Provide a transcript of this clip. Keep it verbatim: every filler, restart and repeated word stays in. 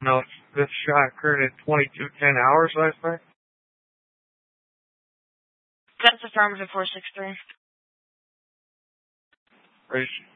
No, this shot occurred at twenty-two ten hours last night. That's affirmative four six three. Race.